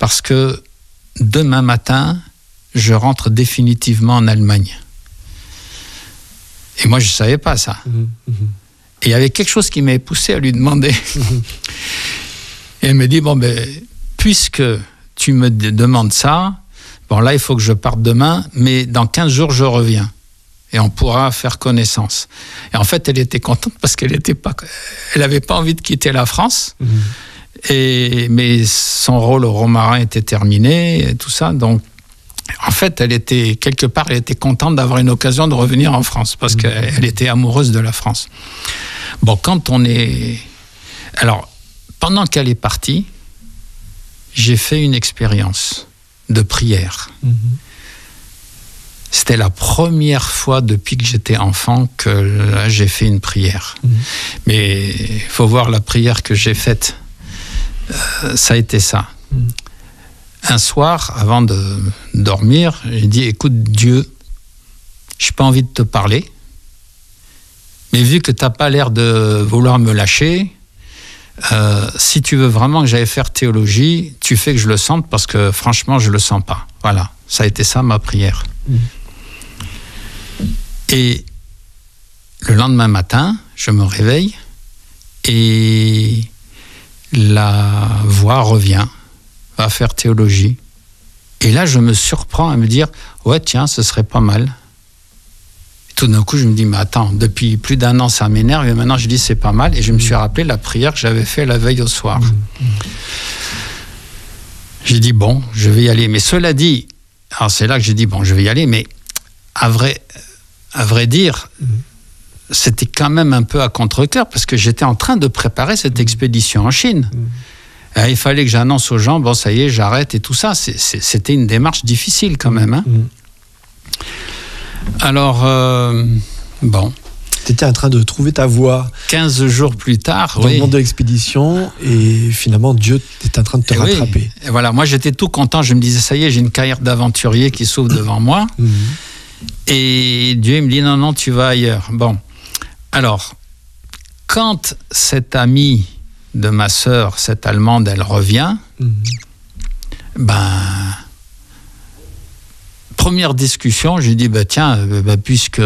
parce que demain matin, je rentre définitivement en Allemagne. Et moi, je ne savais pas ça. Et il y avait quelque chose qui m'avait poussé à lui demander. Et elle me dit, bon, ben, puisque tu me demandes ça, bon, là, il faut que je parte demain, mais dans 15 jours, je reviens. Et on pourra faire connaissance. Et en fait, elle était contente parce qu'elle n'avait pas envie de quitter la France. Mais son rôle au Romarin était terminé, et tout ça. Donc, en fait, elle était contente d'avoir une occasion de revenir en France parce qu'elle était amoureuse de la France. Bon, alors, pendant qu'elle est partie, j'ai fait une expérience de prière. C'était la première fois depuis que j'étais enfant que là, j'ai fait une prière. Mais il faut voir la prière que j'ai faite. Ça a été ça. Un soir, avant de dormir, j'ai dit, écoute Dieu, je n'ai pas envie de te parler, mais vu que tu n'as pas l'air de vouloir me lâcher, si tu veux vraiment que j'aille faire théologie, tu fais que je le sente parce que franchement, je ne le sens pas. Voilà, ça a été ça ma prière. Et le lendemain matin, je me réveille et la voix revient, va faire théologie. Et là, je me surprends à me dire, ouais, tiens, ce serait pas mal. Et tout d'un coup, je me dis, mais attends, depuis plus d'1 an, ça m'énerve, et maintenant, je dis, c'est pas mal. Et je me suis rappelé la prière que j'avais faite la veille au soir. J'ai dit, bon, je vais y aller. Mais cela dit, alors c'est là que j'ai dit, bon, je vais y aller, mais à vrai dire, c'était quand même un peu à contre-cœur, parce que j'étais en train de préparer cette expédition en Chine. Il fallait que j'annonce aux gens, bon, ça y est, j'arrête et tout ça. C'était une démarche difficile quand même. Alors, bon. Tu étais en train de trouver ta voie. 15 jours plus tard, dans le monde de l'expédition, et finalement, Dieu était en train de te rattraper. Et voilà, moi, j'étais tout content. Je me disais, ça y est, j'ai une carrière d'aventurier qui s'ouvre devant moi. Et Dieu me dit, non, tu vas ailleurs. Bon, alors, quand cette amie de ma sœur, cette Allemande, elle revient, première discussion, j'ai dit, tiens, puisque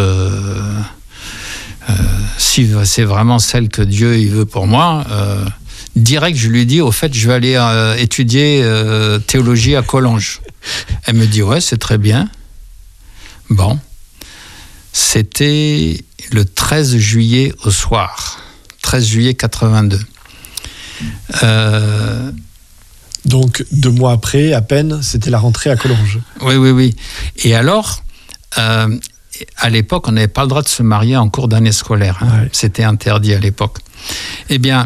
si c'est vraiment celle que Dieu il veut pour moi, direct, je lui dis, au fait, je vais aller étudier théologie à Collonges. Elle me dit, ouais, c'est très bien. Bon, c'était le 13 juillet au soir, 13 juillet 82. Donc 2 mois après, à peine, c'était la rentrée à Collonges. Oui. Et alors, à l'époque, on n'avait pas le droit de se marier en cours d'année scolaire. C'était interdit à l'époque. Eh bien,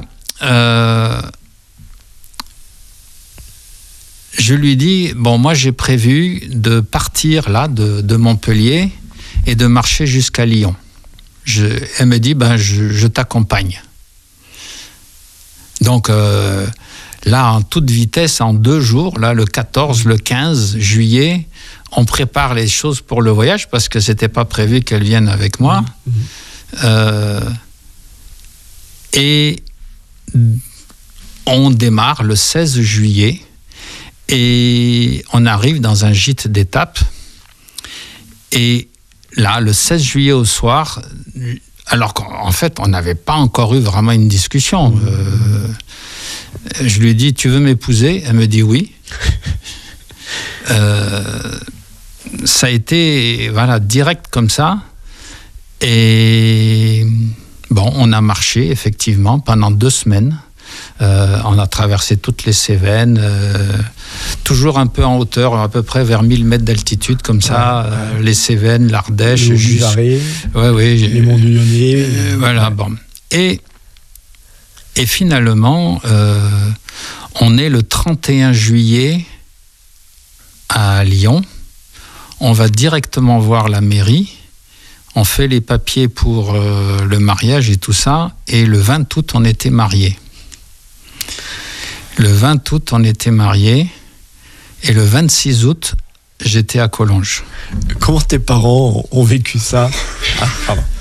je lui dis, bon, moi j'ai prévu de partir là, de Montpellier, et de marcher jusqu'à Lyon. Elle me dit, je t'accompagne. Donc là, en toute vitesse, en 2 jours, là, le 14, le 15 juillet, on prépare les choses pour le voyage parce que c'était pas prévu qu'elle vienne avec moi. Et on démarre le 16 juillet et on arrive dans un gîte d'étape. Et là, le 16 juillet au soir, alors qu'en fait, on n'avait pas encore eu vraiment une discussion. Je lui ai dit, tu veux m'épouser ? Elle me dit oui. Ça a été direct comme ça. Et bon, on a marché effectivement pendant 2 semaines. On a traversé toutes les Cévennes, toujours un peu en hauteur, à peu près vers 1000 mètres d'altitude, comme ça, les Cévennes, l'Ardèche, les monts du Lyonnais. Voilà, bon. Et finalement, on est le 31 juillet à Lyon. On va directement voir la mairie. On fait les papiers pour le mariage et tout ça. Et le 20 août, on était mariés. Le 20 août, on était mariés. Et le 26 août, j'étais à Collonges. Comment tes parents ont vécu ça ? Pardon.